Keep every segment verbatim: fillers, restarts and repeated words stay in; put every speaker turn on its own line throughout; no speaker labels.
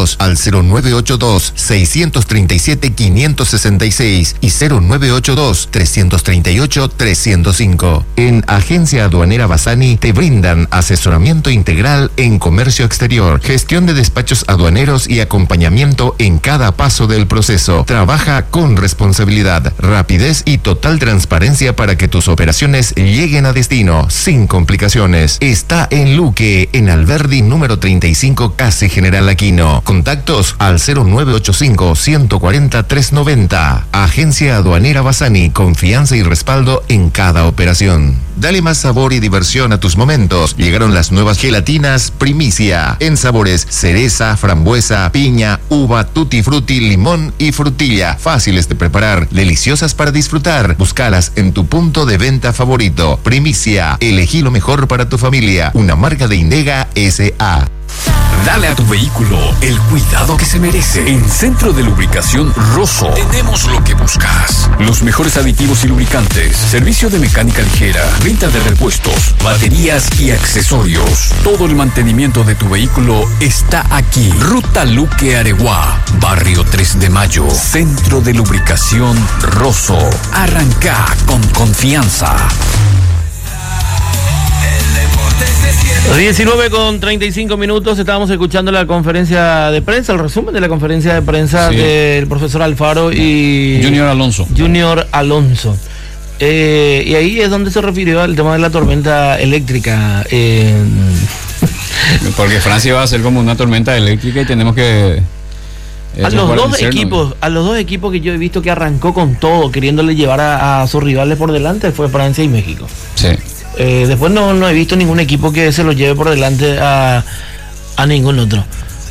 Pedidos al cero nueve ocho dos, seis tres siete, cinco seis seis y cero nueve ocho dos, tres tres ocho, tres cero cinco. En Agencia Aduanera Bassani te brindan asesoramiento integral en comercio exterior, gestión de despachos aduaneros y acompañamiento en cada paso del proceso. Trabaja con responsabilidad, rapidez y total transparencia para que tus operaciones lleguen a destino sin complicaciones. Está en Luque, en Alberdi número treinta y cinco, casi General Aquino. Contactos al cero nueve ocho cinco, uno cuatro cero, tres nueve cero. Agencia Aduanera Bassani, confianza y respaldo en cada operación. Dale más sabor y diversión a tus momentos. Llegaron las nuevas gelatinas Primicia, en sabores cereza, frambuesa, piña, uva, tutti frutti, limón y frutilla. Fáciles de preparar, deliciosas para disfrutar. Búscalas en tu punto de venta favorito. Primicia, elegí lo mejor para tu familia. Una marca de Indega S A.
Dale a tu vehículo el cuidado que se merece. En Centro de Lubricación Rosso tenemos lo que buscas. Los mejores aditivos y lubricantes, servicio de mecánica ligera, venta de repuestos, baterías y accesorios. Todo el mantenimiento de tu vehículo está aquí. Ruta Luque Areguá, Barrio tres de Mayo. Centro de Lubricación Rosso. Arranca con confianza.
diecinueve con treinta y cinco minutos, estábamos escuchando la conferencia de prensa, el resumen de la conferencia de prensa sí. del profesor Alfaro y
Junior Alonso.
Junior Alonso. Eh, y ahí es donde se refirió al tema de la tormenta eléctrica. Eh...
Porque Francia va a ser como una tormenta eléctrica y tenemos que...
A los dos equipos, a los dos equipos que yo he visto que arrancó con todo, queriéndole llevar a, a sus rivales por delante, fue Francia y México.
Sí.
Eh, después no, no he visto ningún equipo que se lo lleve por delante a, a ningún otro.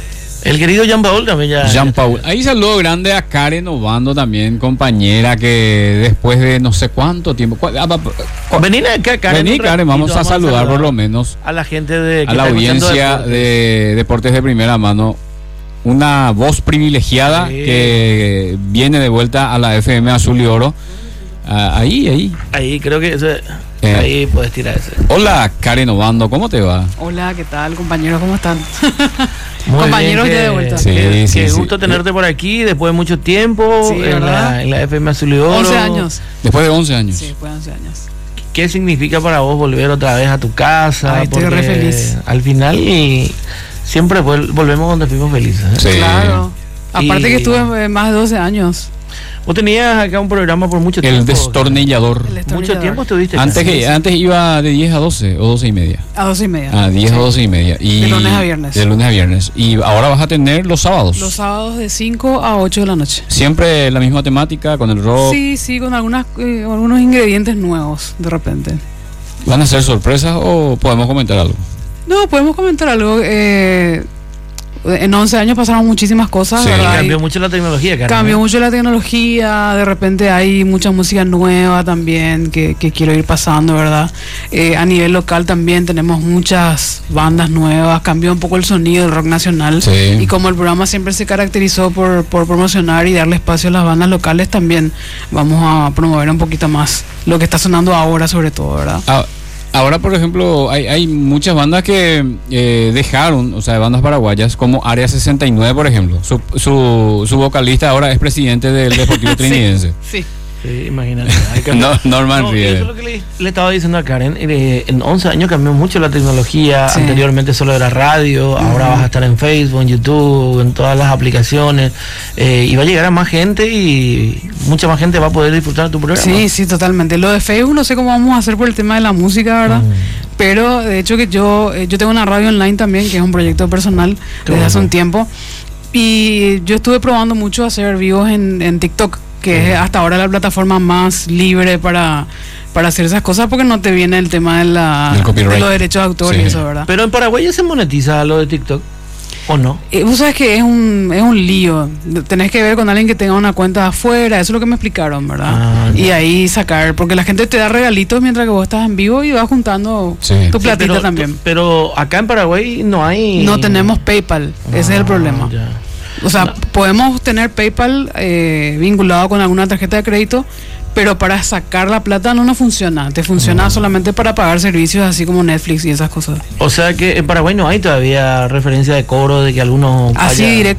El querido Jean Paul también ya.
Jean Paul. Ahí saludo grande a Karen Obando también, compañera, que después de no sé cuánto tiempo.
Vení acá, Karen.
Vení, Karen, vamos, vamos a, saludar a saludar por lo menos
a la gente de.
A la audiencia de Deportes de Primera Mano. Una voz privilegiada sí. que viene de vuelta a la F M Azul y Oro. Uh, ahí, ahí.
Ahí, creo que ese, eh. ahí puedes tirar ese.
Hola, Karen Obando, ¿cómo te va?
Hola, ¿qué tal, compañeros? ¿Cómo están?
Muy
compañeros
bien, que,
ya de vuelta.
Sí, qué,
sí,
qué
sí.
gusto tenerte por aquí después de mucho tiempo
sí,
en, la, en la F M Azul y Oro.
once años.
Después de once años.
Sí, después de once años.
¿Qué significa para vos volver otra vez a tu casa?
Ay, estoy re feliz.
Al final y siempre volvemos donde fuimos felices. ¿eh?
Sí.
Claro. Aparte
y,
que estuve más de doce años.
Vos tenías acá un programa por mucho tiempo.
El destornillador.
El destornillador.
Mucho tiempo estuviste.
Antes, que,
sí.
antes iba de diez a doce o doce y media.
A doce y media.
A diez
sí.
o doce y media. Y
de lunes a viernes.
De lunes a viernes. Y ahora vas a tener los sábados.
Los sábados de cinco a ocho de la noche.
Siempre la misma temática con el rock.
Sí, sí, con algunas, eh, algunos ingredientes nuevos de repente.
¿Van a ser sorpresas o podemos comentar algo?
No, podemos comentar algo. Eh, en once años pasaron muchísimas cosas.
Sí.
¿verdad?
Cambió mucho la tecnología, Karen.
Cambió mucho la tecnología, de repente hay mucha música nueva también que, que quiero ir pasando, ¿verdad? Eh, a nivel local también tenemos muchas bandas nuevas, cambió un poco el sonido del rock nacional.
Sí.
Y como el programa siempre se caracterizó por, por promocionar y darle espacio a las bandas locales, también vamos a promover un poquito más lo que está sonando ahora sobre todo, ¿verdad?
Ah. Ahora, por ejemplo, hay, hay muchas bandas que eh, dejaron, o sea, bandas paraguayas, como Área sesenta y nueve, por ejemplo. Su, su, su vocalista ahora es presidente del Deportivo Trinidense.
Sí.
Sí, imagínate.
No, Norman
no,
Rieder.
Eso es lo que le, le estaba diciendo a Karen. Eh, en once años cambió mucho la tecnología. Sí. Anteriormente solo era radio, uh-huh. ahora vas a estar en Facebook, en YouTube, en todas las aplicaciones. Eh, y va a llegar a más gente y mucha más gente va a poder disfrutar de tu programa.
Sí, sí, totalmente. Lo de Facebook no sé cómo vamos a hacer por el tema de la música, ¿verdad? Uh-huh. Pero de hecho que yo, yo tengo una radio online también, que es un proyecto personal Qué desde bueno. hace un tiempo. Y yo estuve probando mucho hacer vivos en, en TikTok, que uh-huh. es hasta ahora la plataforma más libre para, para hacer esas cosas, porque no te viene el tema de, la, de los derechos de autor sí. y eso, ¿verdad?
Pero en Paraguay ya se monetiza lo de TikTok, ¿o no?
Eh, vos sabés que es un, es un lío. Tenés que ver con alguien que tenga una cuenta afuera, eso es lo que me explicaron, ¿verdad? Ah, y ahí sacar, porque la gente te da regalitos mientras que vos estás en vivo y vas juntando sí. tu platita sí,
pero,
también.
Pero acá en Paraguay no hay...
No tenemos PayPal, ah, ese es el problema. Ya. O sea, no. podemos tener PayPal eh, vinculado con alguna tarjeta de crédito, pero para sacar la plata no nos funciona. Te funciona uh-huh. solamente para pagar servicios así como Netflix y esas cosas.
O sea que en Paraguay no hay todavía referencia de cobro de que algunos...
Así
vaya...
directo.